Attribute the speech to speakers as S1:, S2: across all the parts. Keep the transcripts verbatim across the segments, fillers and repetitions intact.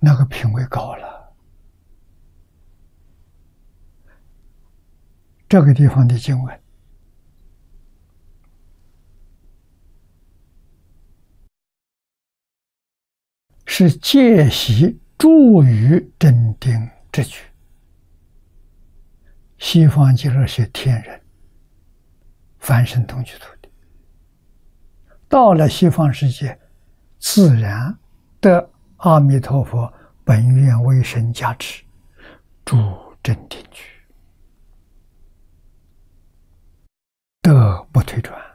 S1: 那个品位高了。这个地方的经文是戒习助于真定之举。西方极乐是天人凡圣同居土的，到了西方世界，自然得阿弥陀佛本愿威神加持，助真定居，得不退转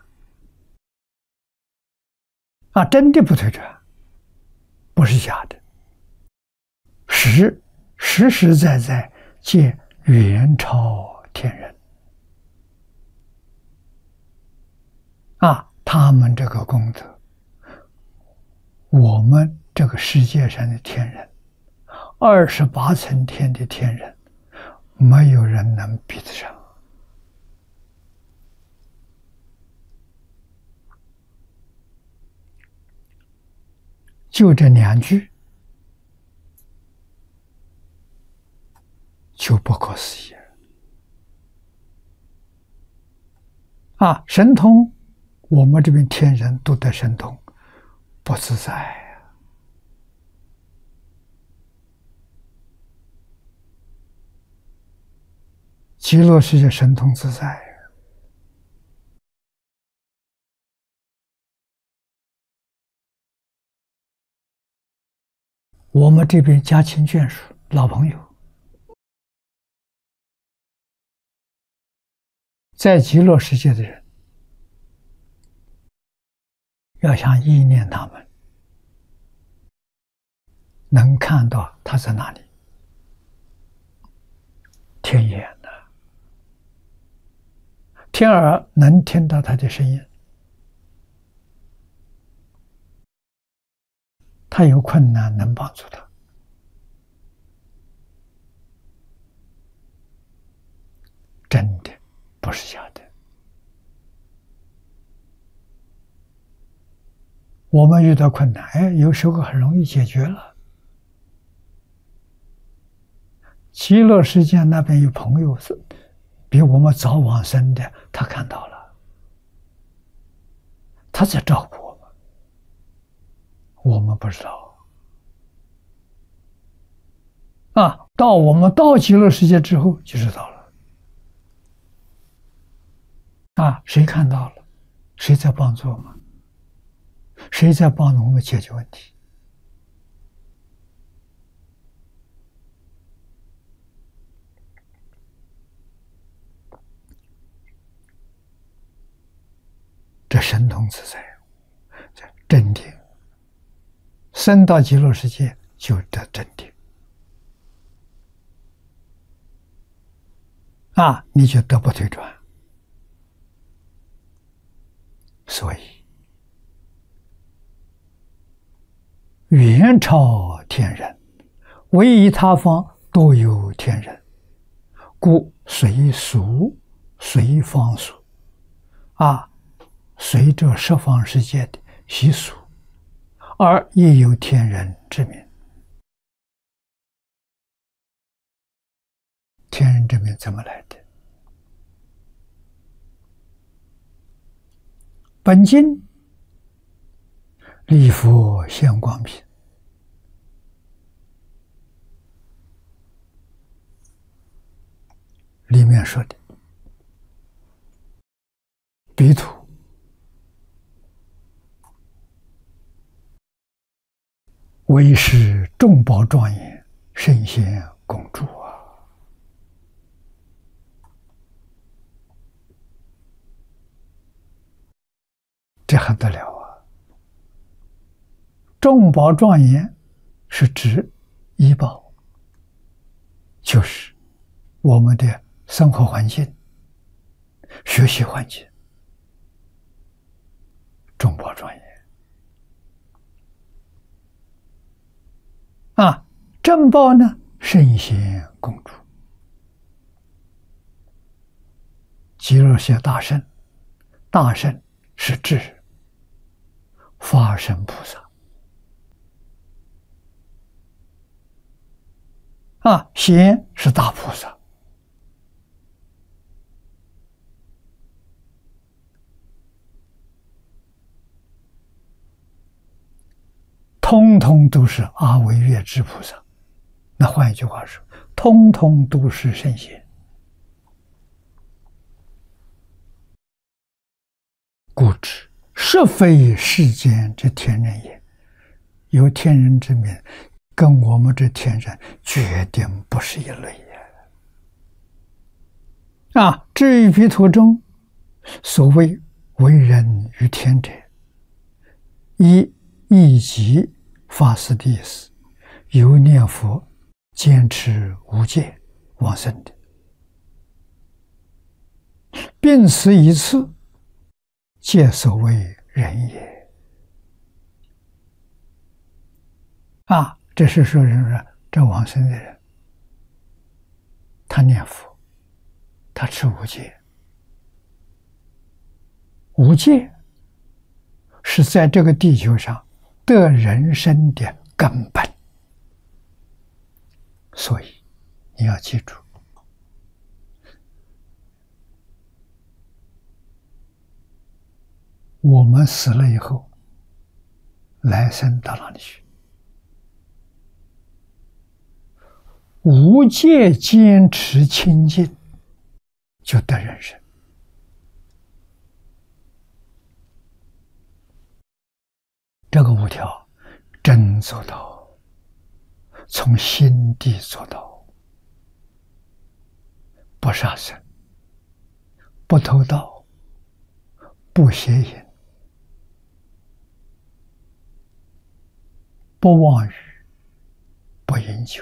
S1: 啊！真的不退转，不是假的，实实实在在见远超天人啊！他们这个功德，我们这个世界上的天人，二十八层天的天人，没有人能比得上。就这两句，就不可思议了啊！神通，我们这边天人都得神通，不自在啊！极乐世界神通自在。我们这边家亲眷属、老朋友，在极乐世界的人，要想意念他们，能看到他在哪里，天眼的，天耳能听到他的声音，他有困难能帮助他。真的不是假的。我们遇到困难，哎，有时候很容易解决了。极乐世界那边有朋友是比我们早往生的，他看到了，他在照顾我们，我们不知道。啊，到我们到极乐世界之后就知道了。啊，谁看到了？谁在帮助我们？谁在帮助我们解决问题？这神通自在，这真定，升到极乐世界就得真定啊，你就得不退转。所以远超天人，唯以他方多有天人，故随俗随方俗啊，随着十方世界的习俗，而亦有天人之名。天人之名怎么来的？本经礼佛现光品里面说的，彼土为是众宝庄严，圣贤共住啊！这还得了啊！众宝庄严是指医宝，就是我们的生活环境、学习环境，众宝庄严啊！正报呢，圣贤共住，极乐世界大圣，大圣是智法身菩萨啊，贤是大菩萨，通通都是阿惟越致菩萨。那换一句话说，通通都是圣贤。故知实非世间之天人也，有天人之名，跟我们这天人决定不是一类呀！啊，至于彼土中所谓为人于天者，一一即发誓的意思，有念佛坚持无戒往生的，病死一次，皆所谓人也。啊，这是说人说这往生的人，他念佛，他持无戒，无戒是在这个地球上得人生的根本。所以你要记住，我们死了以后，来生到哪里去？无戒坚持清净，就得人生。这个五条真做到，从心地做到，不杀生，不偷盗，不邪淫，不妄语，不饮酒。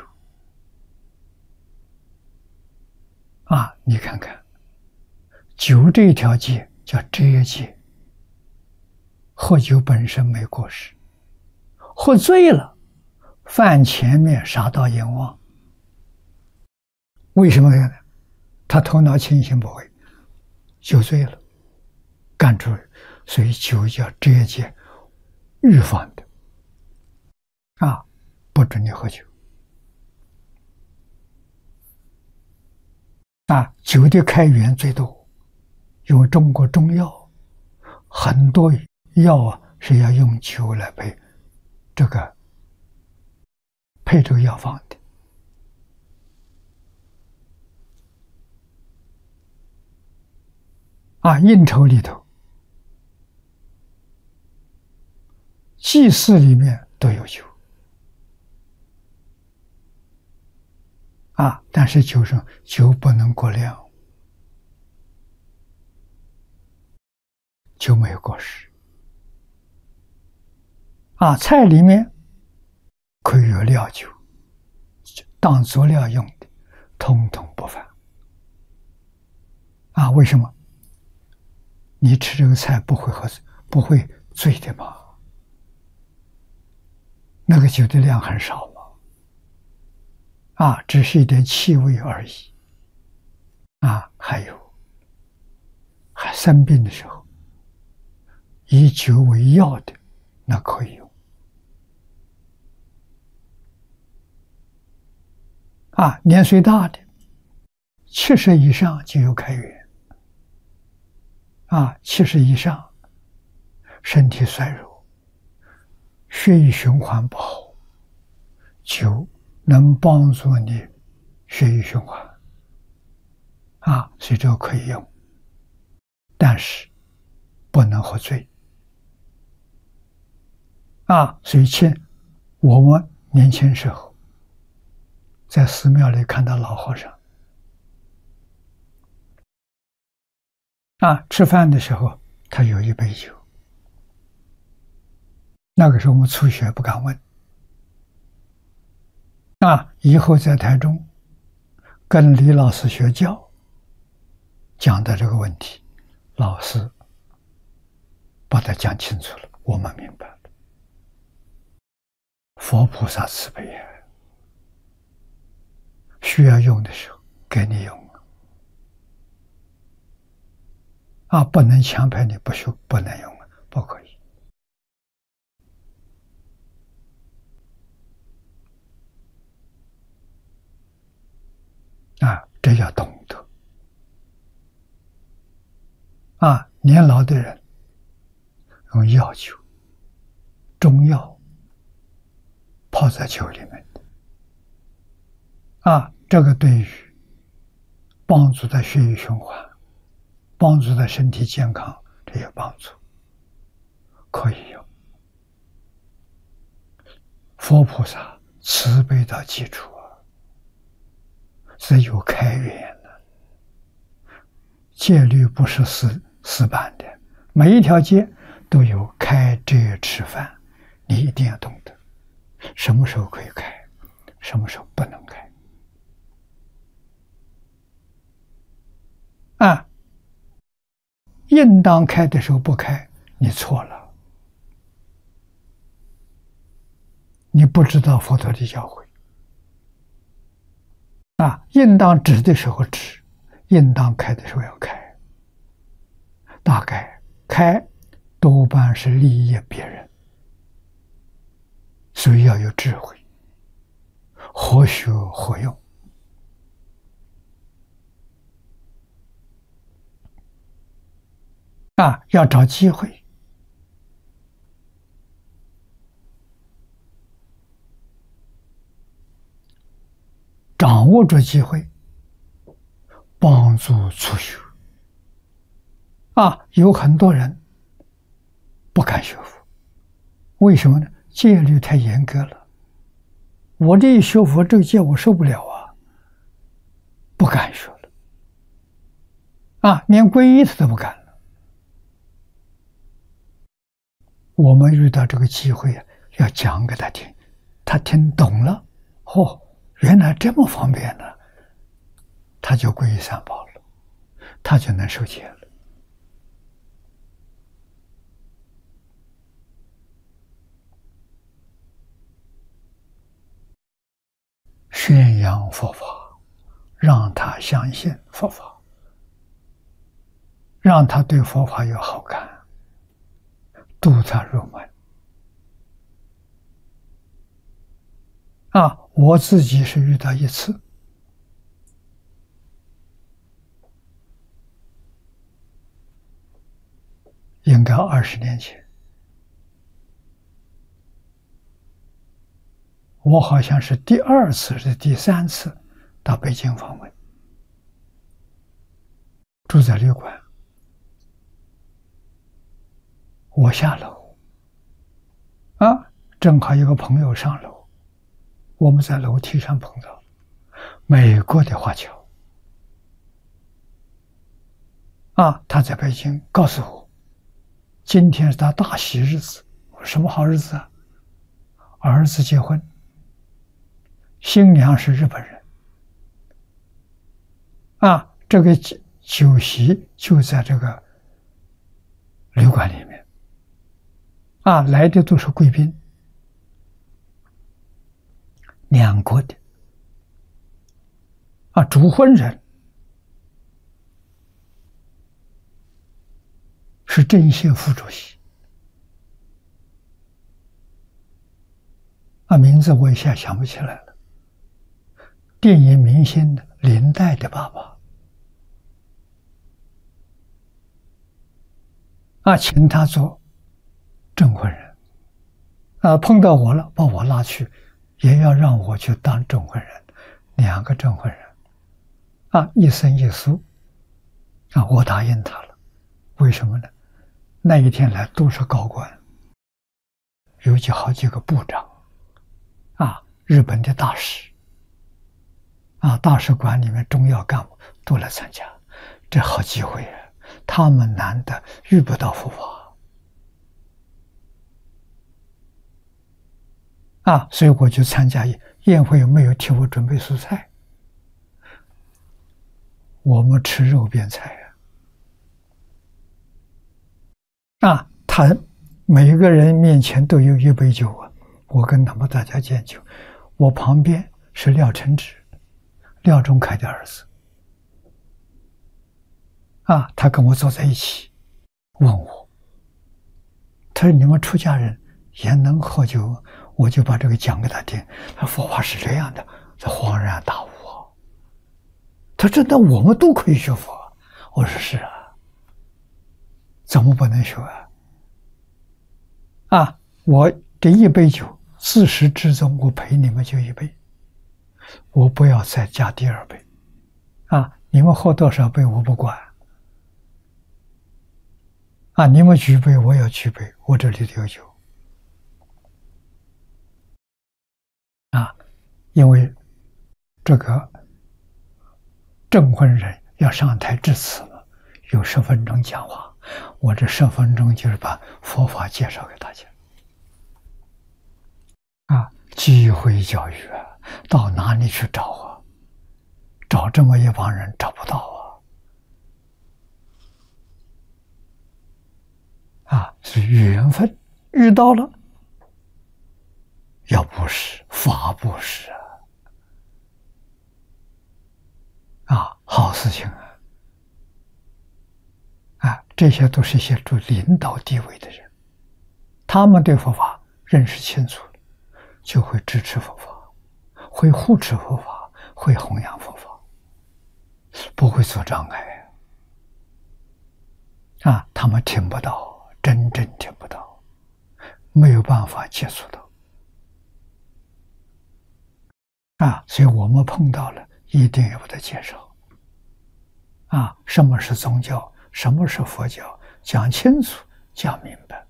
S1: 啊，你看看，酒这一条戒叫遮戒，喝酒本身没过失，喝醉了，犯前面杀盗淫妄。为什么呢？他头脑清醒不会，酒醉了，干出来，所以酒叫遮戒，预防的。啊，不准你喝酒。啊，酒的开源最多，因为中国中药很多药啊是要用酒来配这个配这个药方的。啊，应酬里头，祭祀里面都有酒。啊，但是酒上酒不能过量，酒没有过失。啊，菜里面可以有料酒，当佐料用的，统统不犯。啊，为什么？你吃这个菜不会喝，不会醉的吗？那个酒的量很少嘛。啊，只是一点气味而已。啊，还有，还生病的时候，以酒为药的，那可以用。啊，年岁大的，七十以上就有开源。啊，七十以上，身体衰弱，血液循环不好，酒能帮助你血液循环。啊，所以这个可以用，但是不能喝醉。啊，所以前我们年轻时候在寺庙里看到老和尚，啊，吃饭的时候他有一杯酒，那个时候我们初学不敢问。啊，以后在台中跟李老师学教，讲的这个问题，老师把它讲清楚了，我们明白了。佛菩萨慈悲啊，需要用的时候给你用。啊，不能强迫你不修，不能用，不可以。 啊，这要懂得。啊，年老的人用药酒、中药泡在酒里面的，啊，这个对于帮助的血液循环、帮助的身体健康，这有帮助，可以用。佛菩萨慈悲到基础啊，是有开源的。戒律不是死死板的，每一条戒都有开遮吃饭，你一定要懂得什么时候可以开，什么时候不能开。啊，应当开的时候不开，你错了，你不知道佛陀的教诲。啊，应当止的时候止，应当开的时候要开。大概开多半是利益别人，所以要有智慧，何学何用。啊，要找机会，掌握住机会，帮助初学。啊，有很多人不敢学佛，为什么呢？戒律太严格了，我这一学佛，这个戒我受不了啊，不敢学了。啊，连皈依他都不敢了。我们遇到这个机会啊，要讲给他听，他听懂了，哦，原来这么方便呢，他就皈依三宝了，他就能受戒了。宣扬佛法，让他相信佛法，让他对佛法有好感，度他入门。啊，我自己是遇到一次，应该二十年前，我好像是第二次是第三次到北京访问，住在旅馆，我下楼，啊，正好有个朋友上楼，我们在楼梯上碰到，美国的华侨，啊，他在北京告诉我，今天是他大喜日子。我说什么好日子啊？儿子结婚，新娘是日本人，啊，这个酒席就在这个旅馆里面，啊，来的都是贵宾，两国的，啊，主婚人是政协副主席，啊，名字我一下想不起来了。电影明星的林黛的爸爸，啊，请他做证婚人，啊，碰到我了，把我拉去，也要让我去当证婚人，两个证婚人，啊，一生一世，啊，我答应他了，为什么呢？那一天来都是高官，有几好几个部长，啊，日本的大使，啊，大使馆里面重要干部都来参加，这好机会啊！他们难得遇不到佛法，啊，所以我就参加宴会，没有替我准备蔬菜，我们吃肉边菜啊！啊，他每个人面前都有一杯酒啊，我跟他们大家敬酒，我旁边是廖承志，廖仲恺的儿子，啊，他跟我坐在一起，问我，他说你们出家人也能喝酒？我就把这个讲给他听，他佛法是这样的，他恍然大悟啊！ 他说：“那我们都可以学佛。”我说：“是啊，怎么不能学啊？啊，我这一杯酒，自始至终我陪你们就一杯，我不要再加第二杯。啊，你们喝多少杯我不管。啊，你们举杯我也举杯，我这里有酒。啊，因为这个证婚人要上台致辞嘛，有十分钟讲话，我这十分钟就是把佛法介绍给大家。啊，机会教育啊，到哪里去找啊？找这么一帮人找不到啊！啊，是缘分遇到了，要布施，法布施啊！啊，好事情啊！啊，这些都是一些处领导地位的人，他们对佛法认识清楚了，就会支持佛法，会护持佛法，会弘扬佛法，不会做障碍。啊，他们听不到，真正听不到，没有办法接触到。啊，所以我们碰到了，一定要把它介绍。啊，什么是宗教？什么是佛教？讲清楚，讲明白。